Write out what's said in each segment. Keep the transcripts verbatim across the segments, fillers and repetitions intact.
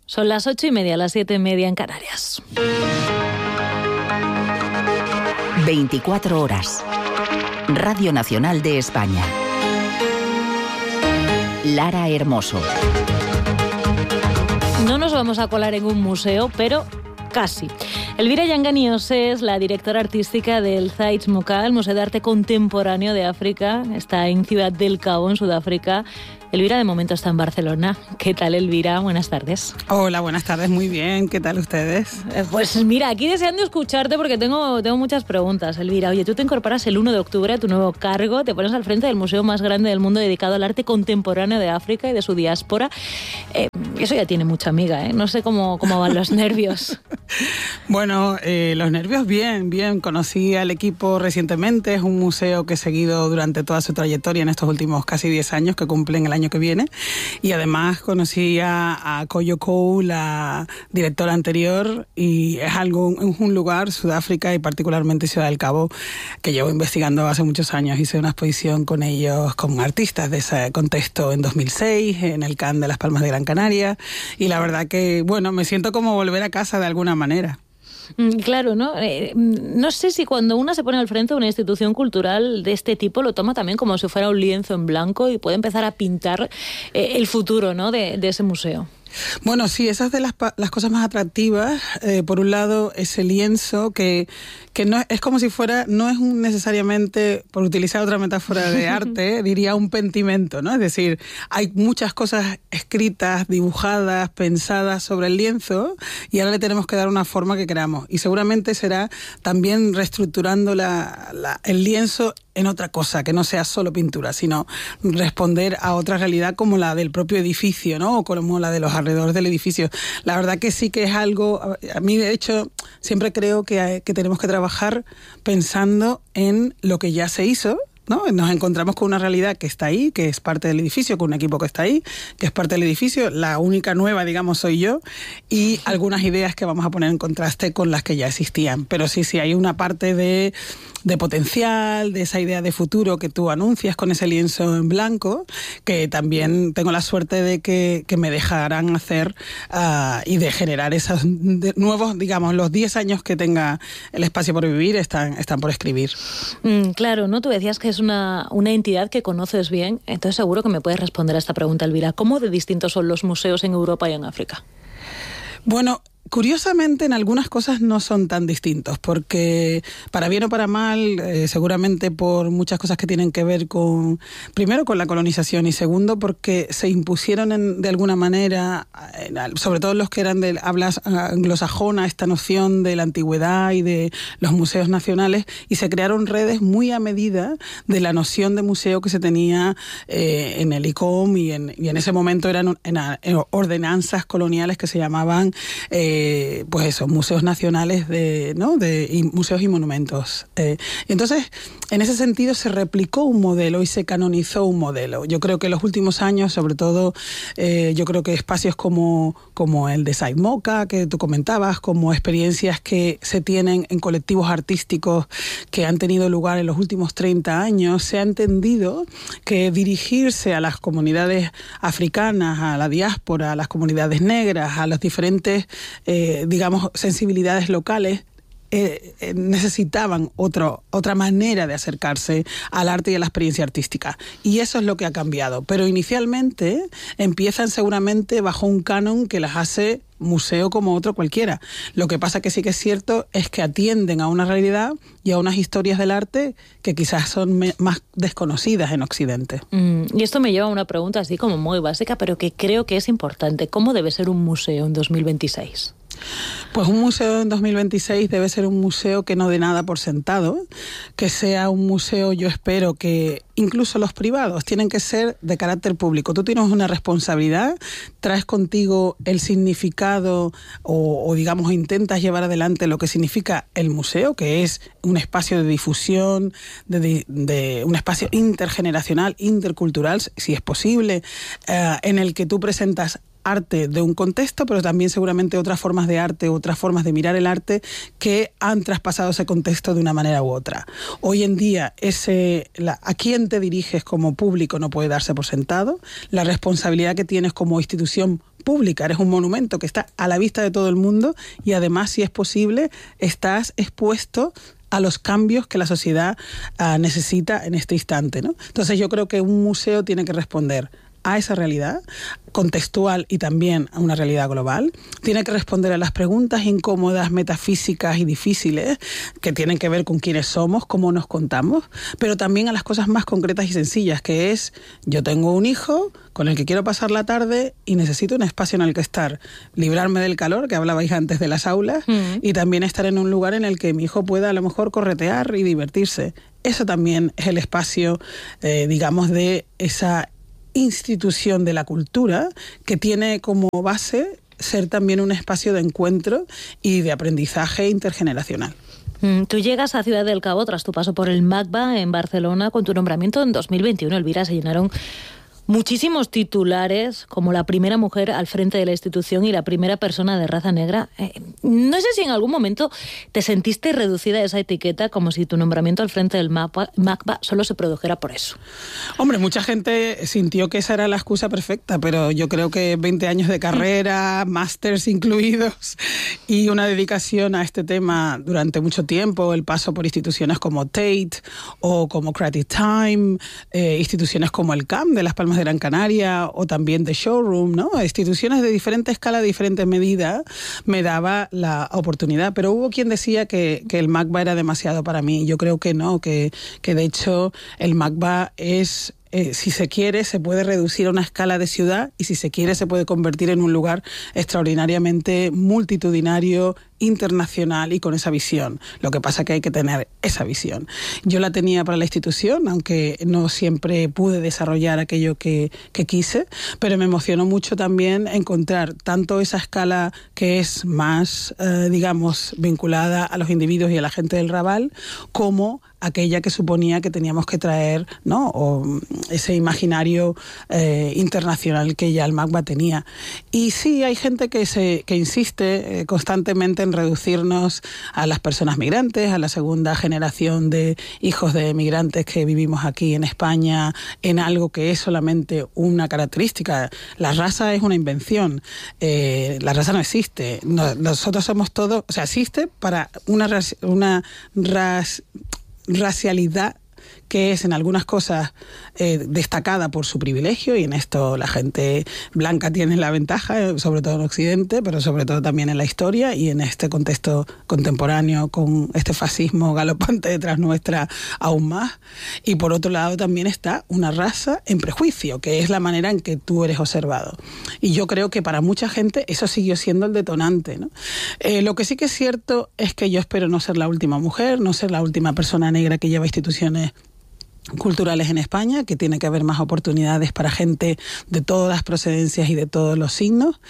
Son las ocho y media, las siete y media en Canarias. veinticuatro horas. Radio Nacional de España. Lara Hermoso. No nos vamos a colar en un museo, pero casi. Elvira Yanganios es la directora artística del Taj Mahal, el Museo de Arte Contemporáneo de África. Está en Ciudad del Cabo, en Sudáfrica. Elvira, de momento está en Barcelona. ¿Qué tal, Elvira? Buenas tardes. Hola, buenas tardes. Muy bien. ¿Qué tal ustedes? Eh, pues mira, aquí deseando escucharte porque tengo, tengo muchas preguntas, Elvira. Oye, tú te incorporas el uno de octubre a tu nuevo cargo, te pones al frente del museo más grande del mundo dedicado al arte contemporáneo de África y de su diáspora. Eh, eso ya tiene mucha amiga, ¿eh? No sé cómo, cómo van los nervios. Bueno, eh, los nervios bien, bien. Conocí al equipo recientemente. Es un museo que he seguido durante toda su trayectoria en estos últimos casi diez años que cumplen el año que viene, y además conocí a, a Koyo Kou, la directora anterior, y es algo, es un lugar, Sudáfrica y particularmente Ciudad del Cabo, que llevo investigando hace muchos años. Hice una exposición con ellos, con artistas de ese contexto en dos mil seis, en el Can de Las Palmas de Gran Canaria, y la verdad que, bueno, me siento como volver a casa de alguna manera. Claro, ¿no? Eh, no sé si cuando una se pone al frente de una institución cultural de este tipo lo toma también como si fuera un lienzo en blanco y puede empezar a pintar eh, el futuro, ¿no?, de, de ese museo. Bueno, sí, esa es de las, las cosas más atractivas. Eh, por un lado, ese lienzo que, que no es como si fuera, no es un necesariamente, por utilizar otra metáfora de arte, diría un pentimento, ¿no? Es decir, hay muchas cosas escritas, dibujadas, pensadas sobre el lienzo, y ahora le tenemos que dar una forma que queramos. Y seguramente será también reestructurando la, la, el lienzo en otra cosa, que no sea solo pintura, sino responder a otra realidad como la del propio edificio, ¿no? O como la de los alrededores del edificio. La verdad que sí que es algo, a mí de hecho siempre creo que, hay, que tenemos que trabajar pensando en lo que ya se hizo, ¿no? Nos encontramos con una realidad que está ahí, que es parte del edificio, con un equipo que está ahí, que es parte del edificio. La única nueva, digamos, soy yo, y algunas ideas que vamos a poner en contraste con las que ya existían. Pero sí, sí, hay una parte de, de potencial, de esa idea de futuro que tú anuncias con ese lienzo en blanco, que también tengo la suerte de que, que me dejarán hacer uh, y de generar esos de nuevos, digamos, los diez años que tenga el espacio por vivir están, están por escribir. Mm, claro, ¿no? Tú decías que es Una, una entidad que conoces bien, entonces seguro que me puedes responder a esta pregunta, Elvira. ¿Cómo de distintos son los museos en Europa y en África? Bueno, curiosamente en algunas cosas no son tan distintos, porque para bien o para mal, eh, seguramente por muchas cosas que tienen que ver con, primero con la colonización, y segundo porque se impusieron en, de alguna manera, en, sobre todo los que eran de habla anglosajona, esta noción de la antigüedad y de los museos nacionales, y se crearon redes muy a medida de la noción de museo que se tenía eh, en el I C O M, y en, y en ese momento eran en, en ordenanzas coloniales que se llamaban eh, pues eso, museos nacionales de, ¿no? de y museos y monumentos. Eh, entonces, en ese sentido se replicó un modelo y se canonizó un modelo. Yo creo que en los últimos años, sobre todo, eh, yo creo que espacios como, como el de Saimoca, que tú comentabas, como experiencias que se tienen en colectivos artísticos que han tenido lugar en los últimos treinta años, se ha entendido que dirigirse a las comunidades africanas, a la diáspora, a las comunidades negras, a los diferentes Eh, digamos, sensibilidades locales, eh, eh, necesitaban otro, otra manera de acercarse al arte y a la experiencia artística. Y eso es lo que ha cambiado. Pero inicialmente empiezan seguramente bajo un canon que las hace museo como otro cualquiera. Lo que pasa que sí que es cierto es que atienden a una realidad y a unas historias del arte que quizás son me- más desconocidas en Occidente. Mm, y esto me lleva a una pregunta así como muy básica, pero que creo que es importante. ¿Cómo debe ser un museo en dos mil veintiséis? Pues un museo en dos mil veintiséis debe ser un museo que no dé nada por sentado, que sea un museo, yo espero que incluso los privados tienen que ser de carácter público. Tú tienes una responsabilidad, traes contigo el significado o, o digamos intentas llevar adelante lo que significa el museo, que es un espacio de difusión, de, de, de un espacio intergeneracional, intercultural, si es posible, eh, en el que tú presentas arte de un contexto, pero también seguramente otras formas de arte, otras formas de mirar el arte que han traspasado ese contexto de una manera u otra. Hoy en día, ese, la, a quién te diriges como público no puede darse por sentado. La responsabilidad que tienes como institución pública, eres un monumento que está a la vista de todo el mundo y además, si es posible, estás expuesto a los cambios que la sociedad uh, necesita en este instante, ¿no? Entonces yo creo que un museo tiene que responder a esa realidad contextual y también a una realidad global. Tiene que responder a las preguntas incómodas, metafísicas y difíciles que tienen que ver con quiénes somos, cómo nos contamos, pero también a las cosas más concretas y sencillas, que es, yo tengo un hijo con el que quiero pasar la tarde y necesito un espacio en el que estar, librarme del calor, que hablabais antes de las aulas, mm. y también estar en un lugar en el que mi hijo pueda a lo mejor corretear y divertirse. Eso también es el espacio, eh, digamos, de esa institución de la cultura que tiene como base ser también un espacio de encuentro y de aprendizaje intergeneracional. Tú llegas a Ciudad del Cabo tras tu paso por el MACBA en Barcelona. Con tu nombramiento en dos mil veintiuno, Elvira, se llenaron muchísimos titulares, como la primera mujer al frente de la institución y la primera persona de raza negra. Eh, no sé si en algún momento te sentiste reducida a esa etiqueta, como si tu nombramiento al frente del MACBA solo se produjera por eso. Hombre, mucha gente sintió que esa era la excusa perfecta, pero yo creo que veinte años de carrera, másters incluidos, y una dedicación a este tema durante mucho tiempo, el paso por instituciones como Tate o como Creative Time, eh, instituciones como el C A M de Las Palmas de Gran Canaria o también The Showroom, ¿no? Instituciones de diferente escala, de diferente medida, me daba la oportunidad. Pero hubo quien decía que, que el MACBA era demasiado para mí. Yo creo que no, que, que de hecho el MACBA es... Eh, si se quiere, se puede reducir a una escala de ciudad y si se quiere, se puede convertir en un lugar extraordinariamente multitudinario, internacional y con esa visión. Lo que pasa es que hay que tener esa visión. Yo la tenía para la institución, aunque no siempre pude desarrollar aquello que, que quise, pero me emocionó mucho también encontrar tanto esa escala que es más, eh, digamos, vinculada a los individuos y a la gente del Raval, como aquella que suponía que teníamos que traer, ¿no? O ese imaginario eh, internacional que ya el MACBA tenía. Y sí, hay gente que se que insiste eh, constantemente en reducirnos a las personas migrantes, a la segunda generación de hijos de migrantes que vivimos aquí en España, en algo que es solamente una característica. La raza es una invención. Eh, la raza no existe. No, nosotros somos todos... O sea, existe para una, una ras, racialidad que es en algunas cosas eh, destacada por su privilegio, y en esto la gente blanca tiene la ventaja, sobre todo en Occidente, pero sobre todo también en la historia y en este contexto contemporáneo con este fascismo galopante detrás nuestra aún más. Y por otro lado también está una raza en prejuicio, que es la manera en que tú eres observado. Y yo creo que para mucha gente eso siguió siendo el detonante, ¿no? Eh, lo que sí que es cierto es que yo espero no ser la última mujer, no ser la última persona negra que lleva instituciones culturales en España, que tiene que haber más oportunidades para gente de todas las procedencias y de todos los signos.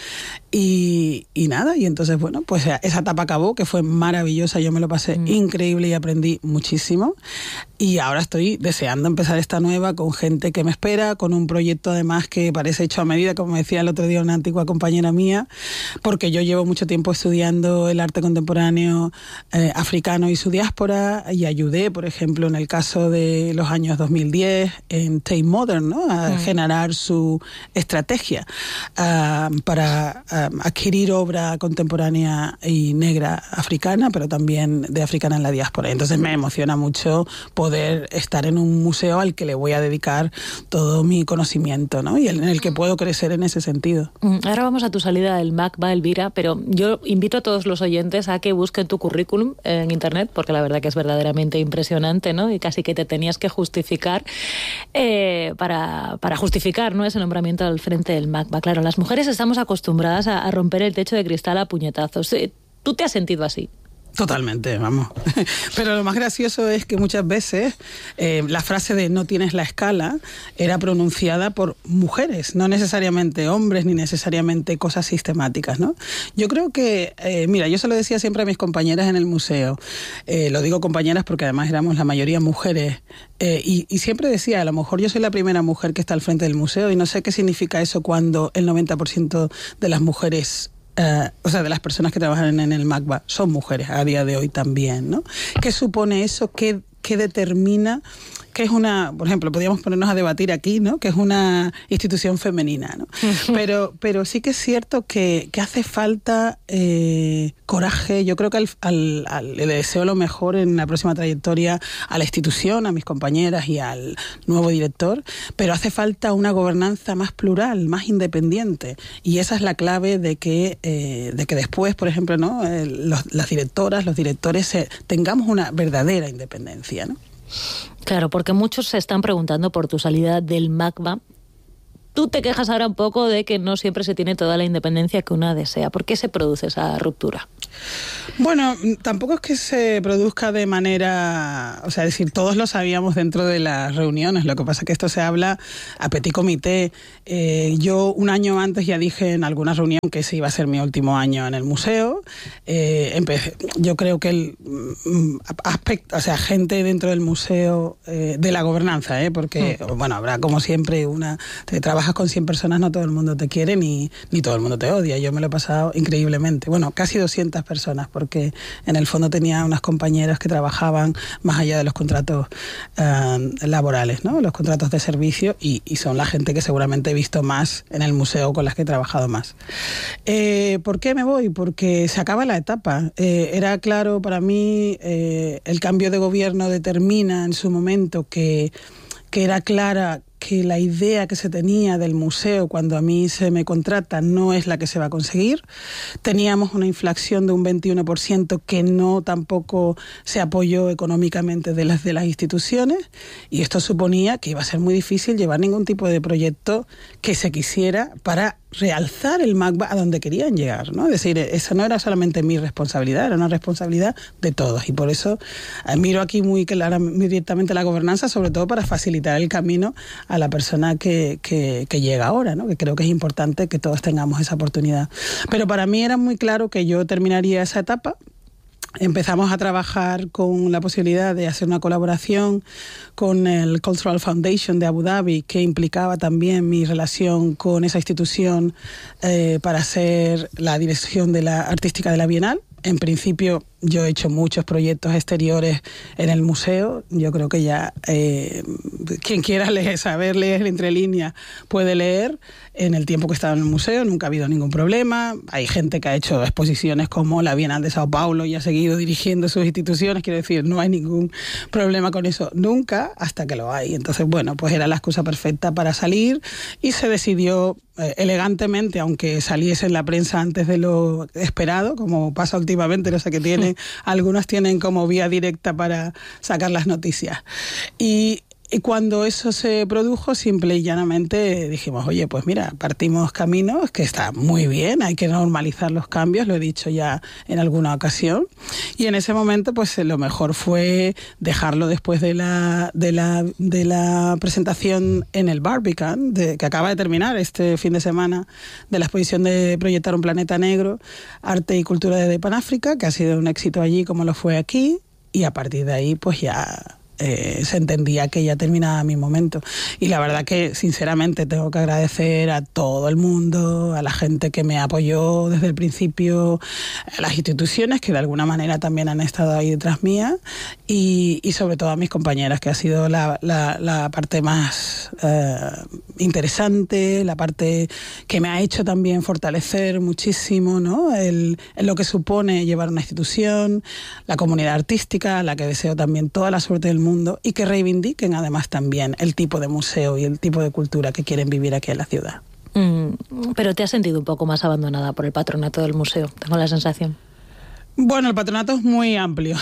Y, y nada, y entonces, bueno, pues esa etapa acabó, que fue maravillosa, yo me lo pasé mm. increíble y aprendí muchísimo. Y ahora estoy deseando empezar esta nueva con gente que me espera, con un proyecto además que parece hecho a medida, como decía el otro día una antigua compañera mía, porque yo llevo mucho tiempo estudiando el arte contemporáneo eh, africano y su diáspora, y ayudé, por ejemplo, en el caso de los años dos mil diez en Tate Modern, ¿no? A mm. generar su estrategia uh, para uh, adquirir obra contemporánea y negra africana, pero también de africana en la diáspora. Entonces me emociona mucho poder estar en un museo al que le voy a dedicar todo mi conocimiento, ¿no? Y en el que puedo crecer en ese sentido. Ahora vamos a tu salida del MACBA, Elvira, pero yo invito a todos los oyentes a que busquen tu currículum en internet, porque la verdad que es verdaderamente impresionante, ¿no? Y casi que te tenías que justificar eh, para, para justificar, ¿no?, ese nombramiento al frente del MACBA. Claro, las mujeres estamos acostumbradas a, a romper el techo de cristal a puñetazos. ¿Tú te has sentido así? Totalmente, vamos. Pero lo más gracioso es que muchas veces eh, la frase de no tienes la escala era pronunciada por mujeres, no necesariamente hombres ni necesariamente cosas sistemáticas, ¿no? Yo creo que, eh, mira, yo se lo decía siempre a mis compañeras en el museo, eh, lo digo compañeras porque además éramos la mayoría mujeres, eh, y, y siempre decía, a lo mejor yo soy la primera mujer que está al frente del museo y no sé qué significa eso cuando el noventa por ciento de las mujeres Uh, o sea, de las personas que trabajan en el MACBA son mujeres a día de hoy también, ¿no? ¿Qué supone eso? ¿Qué, qué determina? Que es una, por ejemplo, podríamos ponernos a debatir aquí, ¿no? Que es una institución femenina, ¿no? Pero, pero sí que es cierto que, que hace falta eh, coraje. Yo creo que al, al, al, le deseo lo mejor en la próxima trayectoria a la institución, a mis compañeras y al nuevo director, pero hace falta una gobernanza más plural, más independiente, y esa es la clave de que, eh, de que después, por ejemplo, ¿no? Eh, los, las directoras, los directores eh, tengamos una verdadera independencia, ¿no? Claro, porque muchos se están preguntando por tu salida del MACBA. Tú te quejas ahora un poco de que no siempre se tiene toda la independencia que una desea. ¿Por qué se produce esa ruptura? Bueno, tampoco es que se produzca de manera... O sea, es decir, todos lo sabíamos dentro de las reuniones. Lo que pasa es que esto se habla a petit comité. Eh, yo un año antes ya dije en alguna reunión que ese iba a ser mi último año en el museo. Eh, empecé, yo creo que el aspecto, o sea, gente dentro del museo, eh, de la gobernanza, eh, porque, mm. bueno, habrá como siempre una... Te trabajas con cien personas, no todo el mundo te quiere ni, ni todo el mundo te odia. Yo me lo he pasado increíblemente. Bueno, casi doscientas personas, porque en el fondo tenía unas compañeras que trabajaban más allá de los contratos uh, laborales, ¿no? Los contratos de servicio, y, y son la gente que seguramente he visto más en el museo, con las que he trabajado más. Eh, ¿Por qué me voy? Porque se acaba la etapa. Eh, era claro para mí, eh, el cambio de gobierno determina en su momento que, que era clara que la idea que se tenía del museo cuando a mí se me contrata no es la que se va a conseguir. Teníamos una inflación de un veintiuno por ciento que no tampoco se apoyó económicamente de las de las instituciones, y esto suponía que iba a ser muy difícil llevar ningún tipo de proyecto que se quisiera para realzar el MACBA a donde querían llegar, ¿no? Es decir, eso no era solamente mi responsabilidad, era una responsabilidad de todos, y por eso miro aquí muy clara, muy directamente la gobernanza, sobre todo para facilitar el camino a la persona que, que, que llega ahora, ¿no? Que creo que es importante que todos tengamos esa oportunidad. Pero para mí era muy claro que yo terminaría esa etapa. Empezamos a trabajar con la posibilidad de hacer una colaboración con el Cultural Foundation de Abu Dhabi, que implicaba también mi relación con esa institución eh, para hacer la dirección de la artística de la Bienal. En principio, yo he hecho muchos proyectos exteriores en el museo. Yo creo que ya eh, quien quiera leer, saber leer entre líneas puede leer. En el tiempo que he estado en el museo nunca ha habido ningún problema. Hay gente que ha hecho exposiciones como la Bienal de Sao Paulo y ha seguido dirigiendo sus instituciones. Quiero decir, no hay ningún problema con eso nunca, hasta que lo hay. Entonces, bueno, pues era la excusa perfecta para salir, y se decidió eh, elegantemente, aunque saliese en la prensa antes de lo esperado, como pasa últimamente, no sé qué tiene. Algunos tienen como vía directa para sacar las noticias. Y, y cuando eso se produjo, simple y llanamente dijimos, oye, pues mira, partimos caminos, que está muy bien, hay que normalizar los cambios, lo he dicho ya en alguna ocasión. Y en ese momento, pues lo mejor fue dejarlo después de la, de la, de la presentación en el Barbican, de, que acaba de terminar este fin de semana, de la exposición de Proyectar un planeta negro, arte y cultura de Panáfrica, que ha sido un éxito allí como lo fue aquí, y a partir de ahí pues ya eh, se entendía que ya terminaba mi momento. Y la verdad que sinceramente tengo que agradecer a todo el mundo, a la gente que me apoyó desde el principio, a las instituciones que de alguna manera también han estado ahí detrás mía, y, y sobre todo a mis compañeras, que ha sido la, la, la parte más eh, interesante, la parte que me ha hecho también fortalecer muchísimo, ¿no? El, el lo que supone llevar una institución, la comunidad artística, a la que deseo también toda la suerte del mundo, y que reivindiquen además también el tipo de museo y el tipo de cultura que quieren vivir aquí en la ciudad. Mm, pero te has sentido un poco más abandonada por el patronato del museo, tengo la sensación. Bueno, el patronato es muy amplio,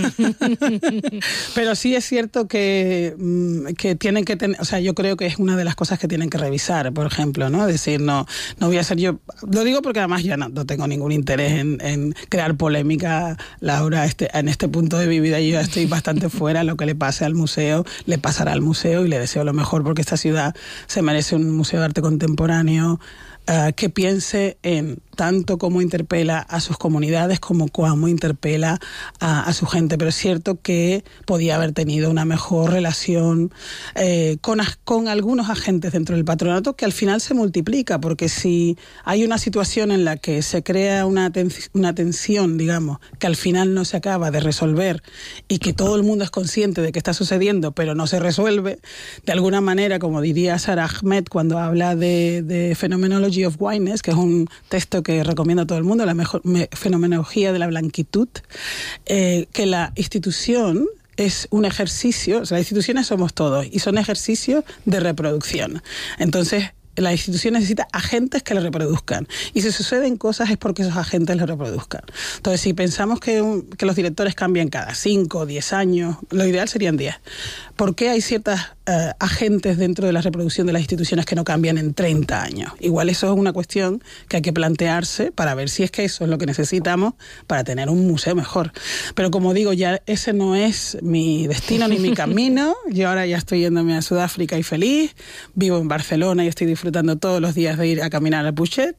pero sí es cierto que, que tienen que tener, o sea, yo creo que es una de las cosas que tienen que revisar, por ejemplo, ¿no? Decir, no, no voy a ser yo, lo digo porque además ya no, no tengo ningún interés en, en crear polémica, Laura, este, en este punto de mi vida yo ya estoy bastante fuera, lo que le pase al museo, le pasará al museo y le deseo lo mejor porque esta ciudad se merece un museo de arte contemporáneo Uh, que piense en tanto cómo interpela a sus comunidades como cómo interpela a, a su gente. Pero es cierto que podía haber tenido una mejor relación eh, con, con algunos agentes dentro del patronato, que al final se multiplica, porque si hay una situación en la que se crea una, ten, una tensión, digamos, que al final no se acaba de resolver y que todo el mundo es consciente de que está sucediendo, pero no se resuelve, de alguna manera, como diría Sara Ahmed cuando habla de, de Phenomenology of Whiteness, que es un texto que recomiendo a todo el mundo, la mejor me, fenomenología de la blanquitud, eh, que la institución es un ejercicio, o sea, las instituciones somos todos y son ejercicios de reproducción. Entonces, la institución necesita agentes que le reproduzcan. Y si suceden cosas es porque esos agentes le reproduzcan. Entonces, si pensamos que, un, que los directores cambian cada cinco o diez años, lo ideal serían diez. ¿Por qué hay ciertos eh, agentes dentro de la reproducción de las instituciones que no cambian en treinta años? Igual eso es una cuestión que hay que plantearse para ver si es que eso es lo que necesitamos para tener un museo mejor. Pero como digo, ya ese no es mi destino ni mi camino. Yo ahora ya estoy yéndome a Sudáfrica y feliz. Vivo en Barcelona y estoy disfrutando disfrutando todos los días de ir a caminar al Puchet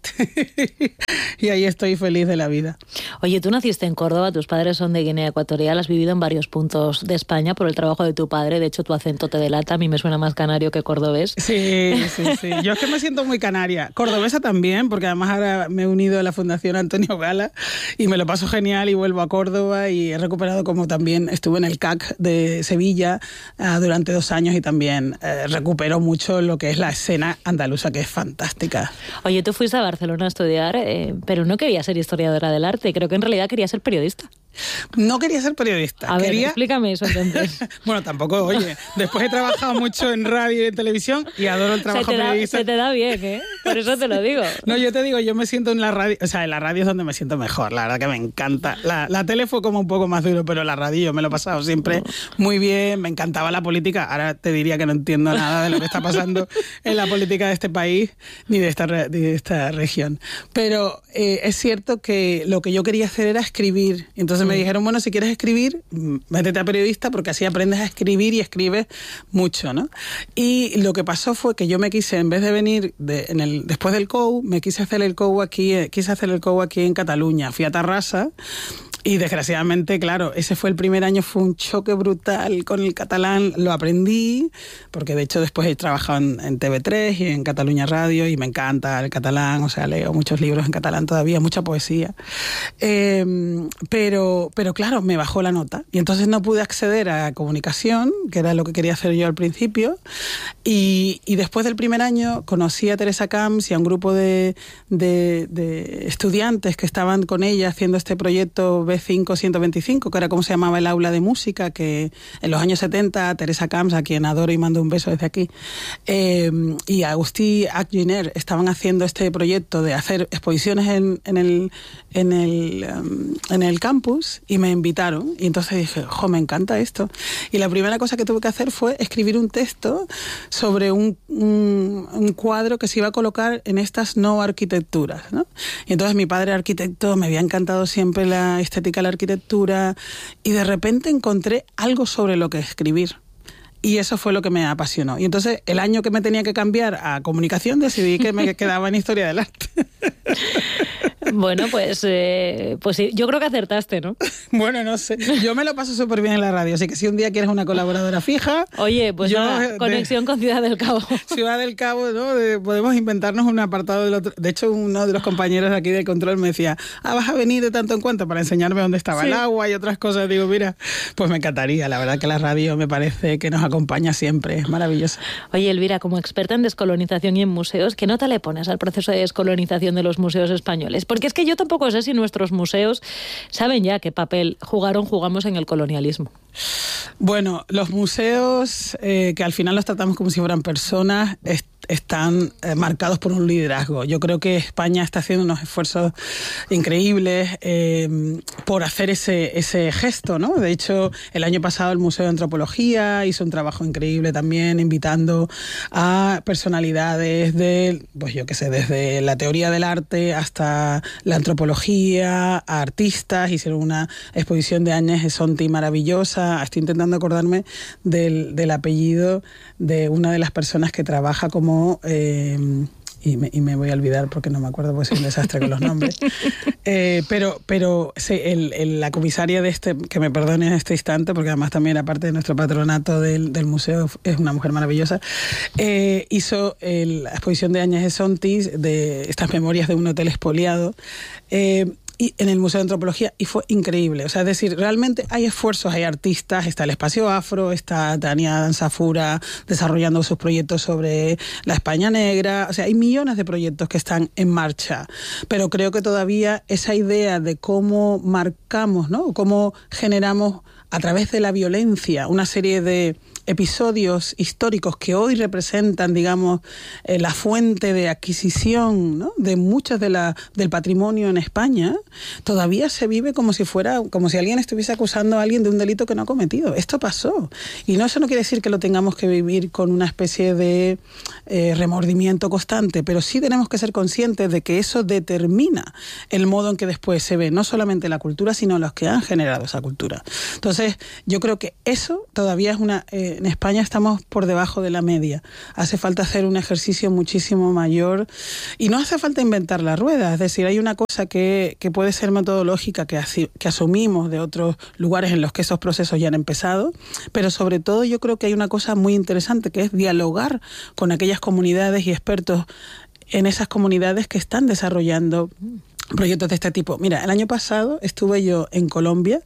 y ahí estoy feliz de la vida. Oye, tú naciste en Córdoba, tus padres son de Guinea Ecuatorial, has vivido en varios puntos de España por el trabajo de tu padre, de hecho tu acento te delata, a mí me suena más canario que cordobés. Sí, sí, sí, yo es que me siento muy canaria, cordobesa también, porque además ahora me he unido a la Fundación Antonio Gala y me lo paso genial y vuelvo a Córdoba y he recuperado, como también estuve en el C A C de Sevilla uh, durante dos años y también uh, recupero mucho lo que es la escena andaluza, que es fantástica. Oye, tú fuiste a Barcelona a estudiar, eh, pero no querías ser historiadora del arte, creo que en realidad querías ser periodista. No quería ser periodista. A quería... ver, explícame eso entonces. Bueno, tampoco, oye, después he trabajado mucho en radio y en televisión y adoro el trabajo se te periodista. Da, se te da bien, ¿eh? Por eso te lo digo. No, yo te digo, yo me siento en la radio, o sea, en la radio es donde me siento mejor, la verdad que me encanta. La, la tele fue como un poco más duro, pero la radio yo me lo he pasado siempre muy bien, me encantaba la política. Ahora te diría que no entiendo nada de lo que está pasando en la política de este país ni de esta, de esta región. Pero eh, es cierto que lo que yo quería hacer era escribir. Entonces mm. me dijeron, bueno, si quieres escribir, métete a periodista porque así aprendes a escribir y escribes mucho, ¿no? Y lo que pasó fue que yo me quise, en vez de venir de, en el, después del C O U, me quise hacer el C O U aquí, quise hacer el C O U aquí en Cataluña. Fui a Tarrasa. Y desgraciadamente, claro, ese fue el primer año, fue un choque brutal con el catalán. Lo aprendí, porque de hecho después he trabajado en, en T V tres y en Cataluña Radio y me encanta el catalán, o sea, leo muchos libros en catalán todavía, mucha poesía. Eh, pero, pero claro, me bajó la nota y entonces no pude acceder a comunicación, que era lo que quería hacer yo al principio. Y, y después del primer año conocí a Teresa Camps y a un grupo de, de, de estudiantes que estaban con ella haciendo este proyecto B cinco ciento veinticinco, que era como se llamaba el aula de música, que en los años setenta Teresa Camps, a quien adoro y mando un beso desde aquí, eh, y Agustí Aginer estaban haciendo este proyecto de hacer exposiciones en, en, el, en, el, um, en el campus y me invitaron y entonces dije, jo, me encanta esto. Y la primera cosa que tuve que hacer fue escribir un texto sobre un, un, un cuadro que se iba a colocar en estas no arquitecturas, ¿no? Y entonces mi padre arquitecto, me había encantado siempre la estética, la arquitectura, y de repente encontré algo sobre lo que escribir. Y eso fue lo que me apasionó. Y entonces, el año que me tenía que cambiar a comunicación, decidí que me quedaba en historia del arte. Bueno, pues, eh, pues sí, yo creo que acertaste, ¿no? Bueno, no sé. Yo me lo paso súper bien en la radio, así que si un día quieres una colaboradora fija... Oye, pues yo, nada, conexión de, con Ciudad del Cabo. Ciudad del Cabo, ¿no? De, podemos inventarnos un apartado del otro... De hecho, uno de los compañeros de aquí del control me decía, ah, vas a venir de tanto en cuanto para enseñarme dónde estaba sí. el agua y otras cosas. Digo, mira, pues me encantaría. La verdad que la radio me parece que nos acompaña siempre. Es maravillosa. Oye, Elvira, como experta en descolonización y en museos, ¿qué nota le pones al proceso de descolonización de los museos españoles? Porque es que yo tampoco sé si nuestros museos saben ya qué papel jugaron, jugamos en el colonialismo. Bueno, los museos, eh, que al final los tratamos como si fueran personas, est- están eh, marcados por un liderazgo. Yo creo que España está haciendo unos esfuerzos increíbles eh, por hacer ese, ese gesto, ¿no? De hecho, el año pasado el Museo de Antropología hizo un trabajo increíble también, invitando a personalidades de, pues yo qué sé, desde la teoría del arte hasta la antropología, a artistas. Hicieron una exposición de Áñez Esonti maravillosa. Estoy intentando acordarme del, del apellido de una de las personas que trabaja como... Eh, y, me, y me voy a olvidar porque no me acuerdo, porque soy un desastre con los nombres. Eh, pero pero sí, el, el, la comisaria de este, que me perdone en este instante, porque además también era parte de nuestro patronato del, del museo, es una mujer maravillosa, eh, hizo el, la exposición de Áñez Esonti, de estas memorias de un hotel expoliado, eh, y en el Museo de Antropología, y fue increíble. O sea, es decir, realmente hay esfuerzos, hay artistas, está el Espacio Afro, está Tania Danzafura desarrollando sus proyectos sobre la España negra. O sea, hay millones de proyectos que están en marcha, pero creo que todavía esa idea de cómo marcamos, ¿no?, cómo generamos a través de la violencia una serie de episodios históricos que hoy representan, digamos, eh, la fuente de adquisición, ¿no?, de muchas de la del patrimonio en España, todavía se vive como si fuera, como si alguien estuviese acusando a alguien de un delito que no ha cometido. Esto pasó. Y no, eso no quiere decir que lo tengamos que vivir con una especie de eh, remordimiento constante, pero sí tenemos que ser conscientes de que eso determina el modo en que después se ve no solamente la cultura, sino los que han generado esa cultura. Entonces, yo creo que eso todavía es una... Eh, en España estamos por debajo de la media. Hace falta hacer un ejercicio muchísimo mayor y no hace falta inventar la rueda. Es decir, hay una cosa que, que puede ser metodológica, que, asi, que asumimos de otros lugares en los que esos procesos ya han empezado, pero sobre todo yo creo que hay una cosa muy interesante, que es dialogar con aquellas comunidades y expertos en esas comunidades que están desarrollando proyectos de este tipo. Mira, el año pasado estuve yo en Colombia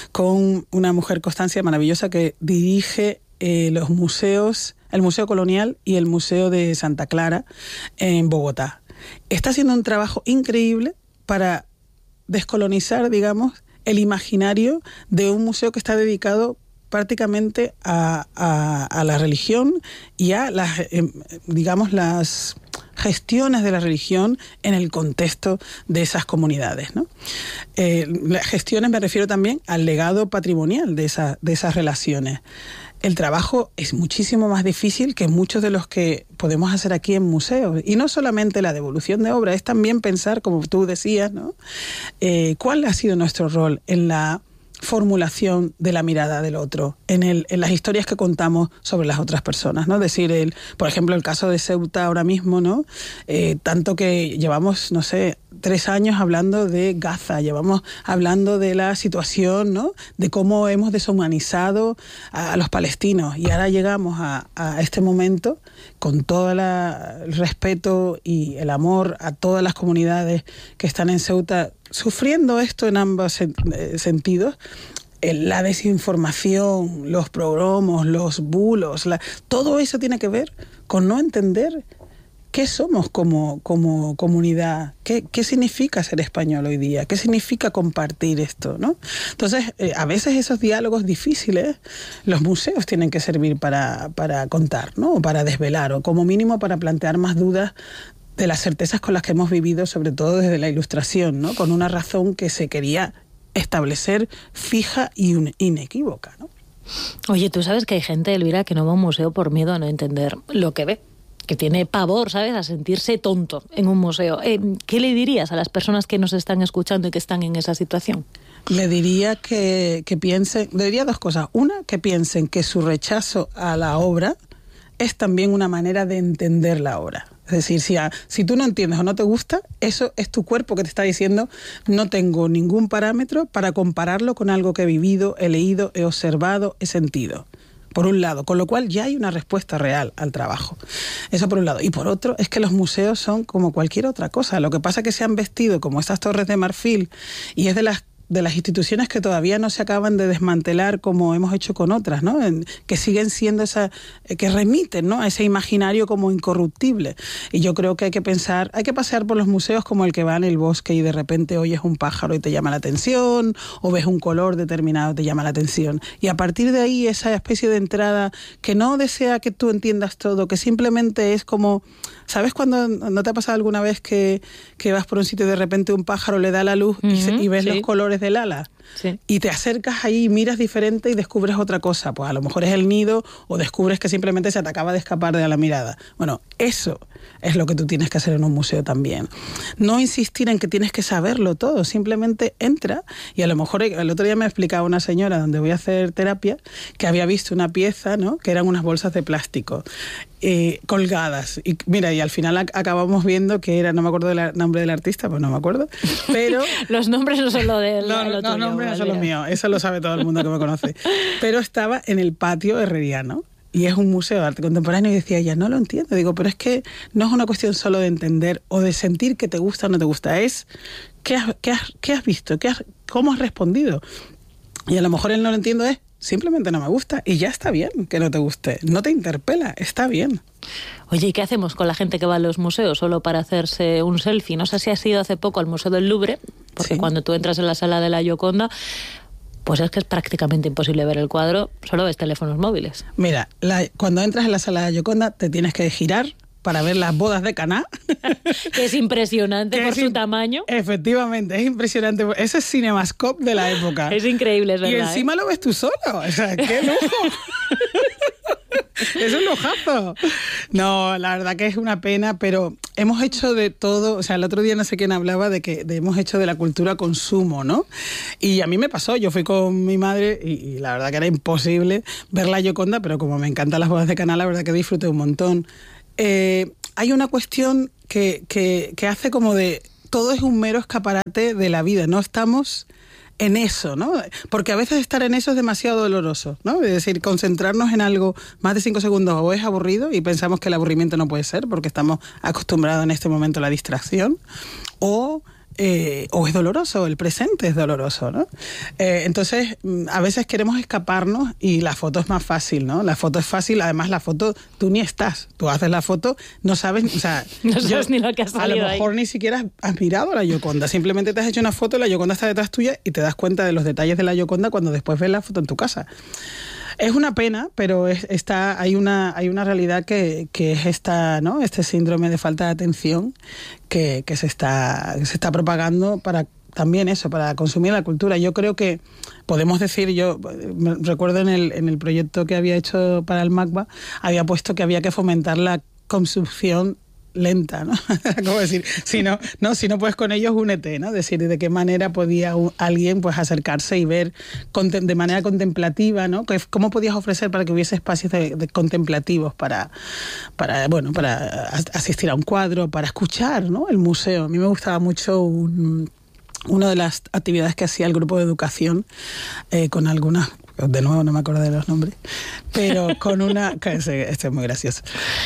con una mujer, Constancia, maravillosa, que dirige eh, los museos, el Museo Colonial y el Museo de Santa Clara en Bogotá. Está haciendo un trabajo increíble para descolonizar, digamos, el imaginario de un museo que está dedicado prácticamente a, a, a la religión y a las, eh, digamos, las gestiones de la religión en el contexto de esas comunidades, ¿no? Eh, las gestiones me refiero también al legado patrimonial de, esa, de esas relaciones. El trabajo es muchísimo más difícil que muchos de los que podemos hacer aquí en museos. Y no solamente la devolución de obra, es también pensar, como tú decías, ¿no?, eh, cuál ha sido nuestro rol en la formulación de la mirada del otro, en, el, en las historias que contamos sobre las otras personas, ¿no? Es decir, el, por ejemplo, el caso de Ceuta ahora mismo, ¿no? Eh, tanto que llevamos, no sé, tres años hablando de Gaza, llevamos hablando de la situación, ¿no?, de cómo hemos deshumanizado a, a los palestinos, y ahora llegamos a, a este momento con todo la, el respeto y el amor a todas las comunidades que están en Ceuta, sufriendo esto en ambos sentidos. La desinformación, los progromos, los bulos, la, todo eso tiene que ver con no entender qué somos como, como comunidad, qué, qué significa ser español hoy día, qué significa compartir esto, ¿no? Entonces, eh, a veces esos diálogos difíciles, los museos tienen que servir para, para contar, ¿no?, o para desvelar, o como mínimo para plantear más dudas de las certezas con las que hemos vivido, sobre todo desde la Ilustración, ¿no?, con una razón que se quería establecer fija y un, inequívoca, ¿no? Oye, tú sabes que hay gente, Elvira, que no va a un museo por miedo a no entender lo que ve, que tiene pavor, ¿sabes?, a sentirse tonto en un museo. Eh, ¿Qué le dirías a las personas que nos están escuchando y que están en esa situación? Le diría que, que piensen, le diría dos cosas. Una, que piensen que su rechazo a la obra es también una manera de entender la obra. Es decir, si, a, si tú no entiendes o no te gusta, eso es tu cuerpo que te está diciendo: no tengo ningún parámetro para compararlo con algo que he vivido, he leído, he observado, he sentido. Por un lado, con lo cual ya hay una respuesta real al trabajo. Eso por un lado. Y por otro, es que los museos son como cualquier otra cosa. Lo que pasa es que se han vestido como estas torres de marfil, y es de las de las instituciones que todavía no se acaban de desmantelar como hemos hecho con otras, ¿no? En, que siguen siendo esa, eh, que remiten, ¿no?, a ese imaginario como incorruptible. Y yo creo que hay que pensar, hay que pasear por los museos como el que va en el bosque y de repente oyes un pájaro y te llama la atención, o ves un color determinado y te llama la atención. Y a partir de ahí, esa especie de entrada que no desea que tú entiendas todo, que simplemente es como, ¿sabes cuando no te ha pasado alguna vez que, que vas por un sitio y de repente un pájaro le da la luz uh-huh, y, se, y ves sí. los colores del ala? Sí. Y te acercas ahí, miras diferente y descubres otra cosa. Pues a lo mejor es el nido, o descubres que simplemente se te acaba de escapar de la mirada. Bueno, eso es lo que tú tienes que hacer en un museo también. No insistir en que tienes que saberlo todo, simplemente entra. Y a lo mejor el otro día me explicaba una señora donde voy a hacer terapia que había visto una pieza, ¿no?, que eran unas bolsas de plástico eh, colgadas. Y mira, y al final ac- acabamos viendo que era, no me acuerdo del nombre del artista, pues no me acuerdo, pero... Los nombres no son lo del no, no, no, nombres no son los míos, eso lo sabe todo el mundo que me conoce. Pero estaba en el patio herreriano. Y es un museo de arte contemporáneo, y decía ella, no lo entiendo. Digo, pero es que no es una cuestión solo de entender o de sentir que te gusta o no te gusta, es qué has, qué has, qué has visto, qué has, cómo has respondido. Y a lo mejor él no lo entiendo, es simplemente no me gusta, y ya está bien que no te guste, no te interpela, está bien. Oye, ¿y qué hacemos con la gente que va a los museos solo para hacerse un selfie? No sé si has ido hace poco al Museo del Louvre, porque sí. cuando tú entras en la sala de la Gioconda, pues es que es prácticamente imposible ver el cuadro, solo ves teléfonos móviles. Mira, la, cuando entras en la sala de la Gioconda te tienes que girar para ver las bodas de Caná. Que es impresionante por su tamaño. Efectivamente, es impresionante. Ese es Cinemascope de la época. Es increíble, es verdad. Y encima ¿eh? lo ves tú solo. O sea, ¡qué lujo! Es un lujazo. No, la verdad que es una pena, pero hemos hecho de todo. O sea, el otro día no sé quién hablaba de que de, hemos hecho de la cultura consumo, ¿no? Y a mí me pasó, yo fui con mi madre y, y la verdad que era imposible ver la Gioconda, pero como me encantan las bodas de Caná, la verdad que disfruté un montón. Eh, hay una cuestión que, que, que hace como de todo es un mero escaparate de la vida, no estamos en eso, ¿no? Porque a veces estar en eso es demasiado doloroso, ¿no? Es decir, concentrarnos en algo más de cinco segundos o es aburrido y pensamos que el aburrimiento no puede ser porque estamos acostumbrados en este momento a la distracción, o... Eh, o es doloroso, el presente es doloroso, ¿no? Eh, entonces, a veces queremos escaparnos y la foto es más fácil, ¿no? La foto es fácil, además la foto, tú ni estás, tú haces la foto, no sabes, o sea... no sabes yo, ni lo que ha salido a lo mejor ahí. Ni siquiera has mirado a la Gioconda, simplemente te has hecho una foto, la Gioconda está detrás tuya y te das cuenta de los detalles de la Gioconda cuando después ves la foto en tu casa. Es una pena, pero es, está, hay una hay una realidad que, que es esta, ¿no? Este síndrome de falta de atención que, que se está que se está propagando para también eso, para consumir la cultura. Yo creo que podemos decir, yo me recuerdo en el en el proyecto que había hecho para el MACBA, había puesto que había que fomentar la consumpción lenta, ¿no? ¿Cómo decir? Si no, no, si no puedes con ellos, únete, ¿no? Es decir, de qué manera podía un, alguien pues acercarse y ver contem- de manera contemplativa, ¿no? ¿Cómo podías ofrecer para que hubiese espacios de, de contemplativos para, para, bueno, para asistir a un cuadro, para escuchar, ¿no? El museo. A mí me gustaba mucho un... Una de las actividades que hacía el grupo de educación eh, con algunas, de nuevo no me acuerdo de los nombres, pero con una, este es muy gracioso,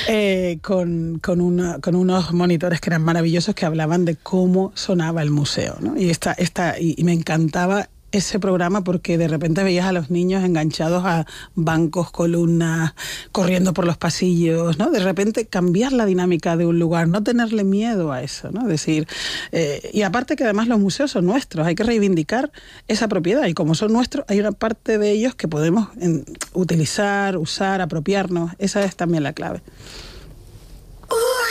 eh, con, con, una, con unos monitores que eran maravillosos que hablaban de cómo sonaba el museo, ¿no? Y, esta, esta, y, y me encantaba ese programa porque de repente veías a los niños enganchados a bancos, columnas, corriendo por los pasillos, ¿no? De repente cambiar la dinámica de un lugar, no tenerle miedo a eso, ¿no? Es decir, eh, y aparte que además los museos son nuestros, hay que reivindicar esa propiedad y como son nuestros, hay una parte de ellos que podemos en, utilizar, usar, apropiarnos, esa es también la clave.